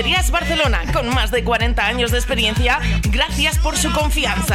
Barcelona, con más de 40 años de experiencia, gracias por su confianza.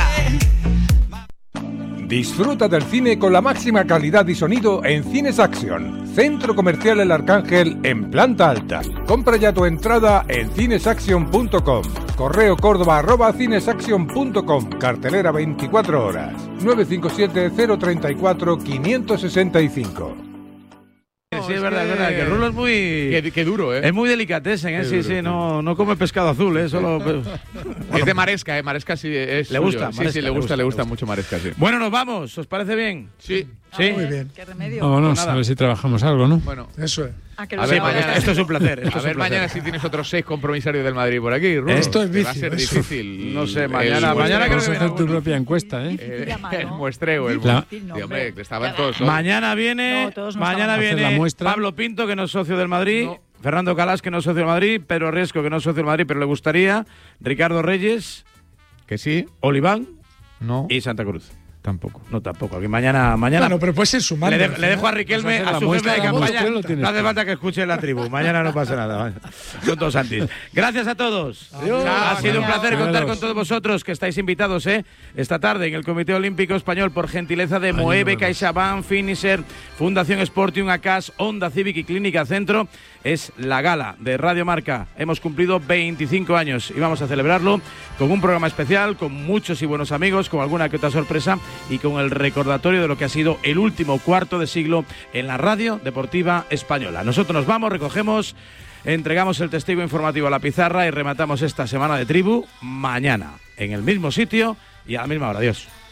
Disfruta del cine con la máxima calidad y sonido en Cines Action, Centro Comercial El Arcángel en planta alta. Compra ya tu entrada en cinesaction.com. Correo Córdoba@cinesaction.com. Cartelera 24 horas. 957 034 565. Sí, es verdad, que Rulo es muy... Qué duro, ¿eh? Es muy delicatessen, ¿eh? Sí, no come pescado azul, ¿eh? Solo... Es de Maresca, ¿eh? Maresca sí es Le gusta, suyo. Sí, le gusta mucho Maresca, sí. Bueno, nos vamos, ¿os parece bien? Sí. ¿Sí? Muy bien. ¿Qué remedio? Vámonos, a ver si trabajamos algo, ¿no? Bueno, Eso es. a ver, mañana, esto es un placer. a ver mañana si tienes otros 6 compromisarios del Madrid por aquí, Rulo. Esto es Que va a vicio, ser eso. difícil. No sé, mañana creo creo Puedes que hacer tu propia encuesta, ¿eh? el muestreo, el La- sí, hombre, que estaban todos. Mañana viene, No, todos no mañana estamos. Hacer la viene muestra. Pablo Pinto, que no es socio del Madrid, No. Fernando Calas, que no es socio del Madrid, Pedro Riesco, que no es socio del Madrid, pero le gustaría, Ricardo Reyes, Que sí, Oliván no, y Santa Cruz. tampoco. No, tampoco. Aquí mañana Bueno, pero puede ser sumando. le dejo a Riquelme, Vas a hacer a la su muestra, jefe de la campaña. muestra lo tienes No hace tú. falta que escuche la tribu. Mañana no pasa nada. ¿vale? Son todos santis. Gracias a todos. Ha sido un placer contar con todos vosotros, que estáis invitados esta tarde en el Comité Olímpico Español, por gentileza de Moeve, CaixaBank, Finisher, Fundación Sportium, ACAS, Onda Civic y Clínica Centro. Es la gala de Radio Marca. Hemos cumplido 25 años y vamos a celebrarlo con un programa especial, con muchos y buenos amigos, con alguna que otra sorpresa y con el recordatorio de lo que ha sido el último cuarto de siglo en la radio deportiva española. Nosotros nos vamos, recogemos, entregamos el testigo informativo a la pizarra y rematamos esta semana de tribu mañana en el mismo sitio y a la misma hora. Adiós.